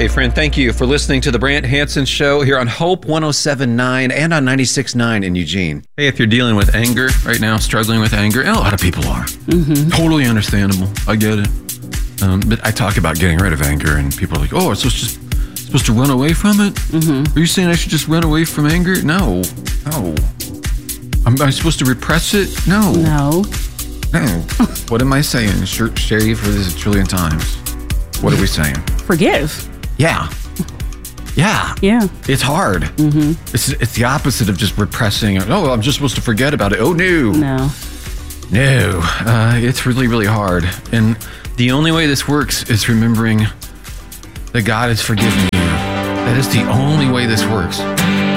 Hey, friend, thank you for listening to the Brant Hansen Show here on Hope 107.9 and on 96.9 in Eugene. Hey, if you're dealing with anger right now, struggling with anger, and a lot of people are. Totally understandable. I get it. But I talk about getting rid of anger, and people are like, oh, it's just supposed to run away from it? Are you saying I should just run away from anger? No. Am I supposed to repress it? No. What am I saying? Share you for this a trillion times. What are we saying? Forgive. Yeah. It's hard. It's the opposite of just repressing. Oh, I'm just supposed to forget about it. Oh, no. It's really, really hard. And the only way this works is remembering that God has forgiven you. That is the only way this works.